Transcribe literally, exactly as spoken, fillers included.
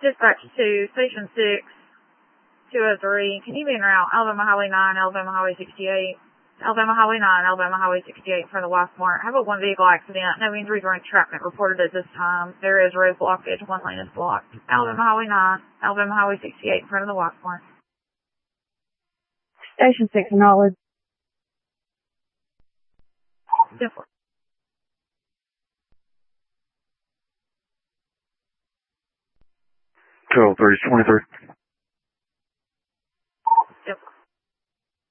Dispatch two, Station six, two oh three. Can you be en route? Alabama Highway nine, Alabama Highway sixty-eight. Alabama Highway nine, Alabama Highway sixty-eight for the Walmart. Have a one vehicle accident. No injuries or entrapment reported at this time. There is road blockage. One lane is blocked. Alabama Highway nine, Alabama Highway sixty-eight in front of the Walmart. Station six, acknowledge. ten four. twelve three twenty-three.